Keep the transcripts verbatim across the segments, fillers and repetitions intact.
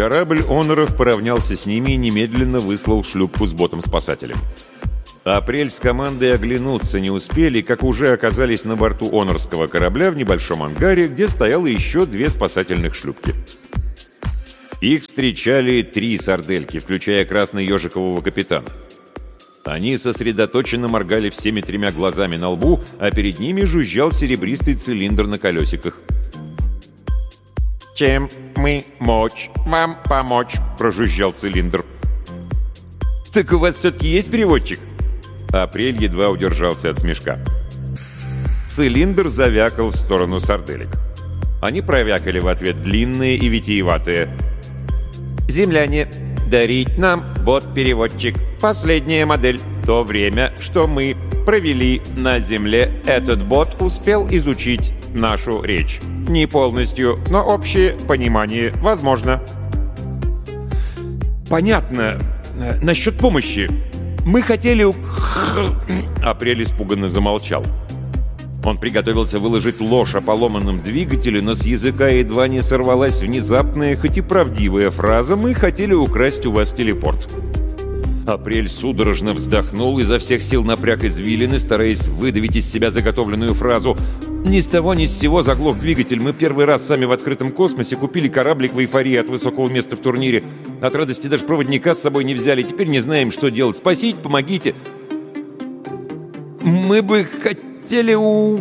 Корабль «Оноров» поравнялся с ними и немедленно выслал шлюпку с ботом-спасателем. Апрель с командой оглянуться не успели, как уже оказались на борту «Онорского» корабля в небольшом ангаре, где стояло еще две спасательных шлюпки. Их встречали три сардельки, включая красно-ежикового капитана. Они сосредоточенно моргали всеми тремя глазами на лбу, а перед ними жужжал серебристый цилиндр на колесиках. «Чем мы мочь вам помочь?» — прожужжал цилиндр. «Так у вас все-таки есть переводчик?» Апрель едва удержался от смешка. Цилиндр завякал в сторону сарделек. Они провякали в ответ длинные и витиеватые. «Земляне, дарить нам бот-переводчик. Последняя модель. То время, что мы провели на Земле, этот бот успел изучить нашу речь. Не полностью, но общее понимание возможно». «Понятно. Насчет помощи. Мы хотели...» Апрель испуганно замолчал. Он приготовился выложить ложь о поломанном двигателе, но с языка едва не сорвалась внезапная, хоть и правдивая фраза: «Мы хотели украсть у вас телепорт». Апрель судорожно вздохнул, изо всех сил напряг извилины, стараясь выдавить из себя заготовленную фразу. «Ни с того ни с сего заглох двигатель. Мы первый раз сами в открытом космосе купили кораблик в эйфории от высокого места в турнире. От радости даже проводника с собой не взяли. Теперь не знаем, что делать. Спасите, помогите!» «Мы бы хотели у...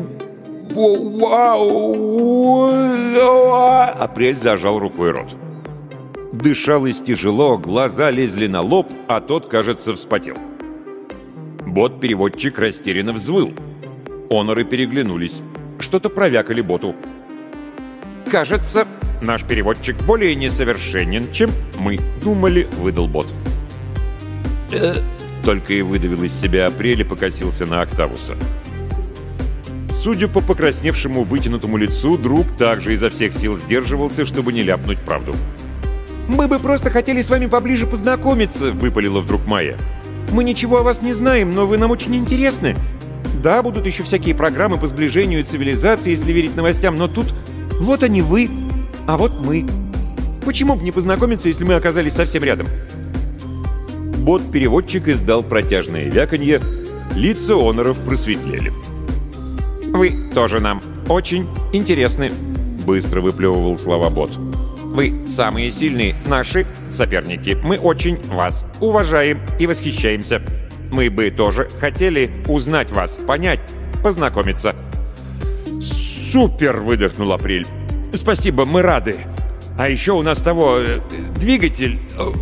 Апрель зажал рукой рот. Дышалось тяжело, глаза лезли на лоб, а тот, кажется, вспотел. Бот-переводчик растерянно взвыл. Оноры переглянулись. Что-то провякали боту. «Кажется, наш переводчик более несовершенен, чем мы думали», — выдал бот. «Э-э-э», только и выдавил из себя Апрель и покосился на Октавуса. Судя по покрасневшему вытянутому лицу, друг также изо всех сил сдерживался, чтобы не ляпнуть правду. «Мы бы просто хотели с вами поближе познакомиться», — выпалила вдруг Майя. «Мы ничего о вас не знаем, но вы нам очень интересны. Да, будут еще всякие программы по сближению цивилизации, если верить новостям, но тут вот они вы, а вот мы. Почему бы не познакомиться, если мы оказались совсем рядом?» Бот-переводчик издал протяжное вяканье, лица Оноров просветлели. «Вы тоже нам очень интересны», — быстро выплевывал слова бот. «Вы самые сильные наши соперники. Мы очень вас уважаем и восхищаемся. Мы бы тоже хотели узнать вас, понять, познакомиться». «Супер!» — выдохнул Апрель. «Спасибо, мы рады. А еще у нас того... Э, двигатель...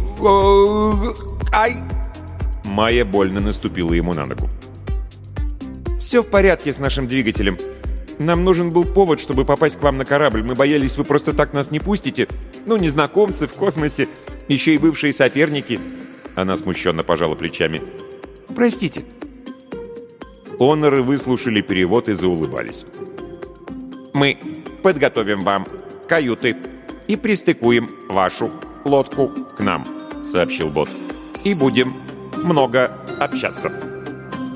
Ай!» Майя больно наступила ему на ногу. «Все в порядке с нашим двигателем. Нам нужен был повод, чтобы попасть к вам на корабль. Мы боялись, вы просто так нас не пустите. Ну, незнакомцы в космосе, еще и бывшие соперники». Она смущенно пожала плечами. «Простите». Оноры выслушали перевод и заулыбались. «Мы подготовим вам каюты и пристыкуем вашу лодку к нам», — сообщил бот. «И будем много общаться».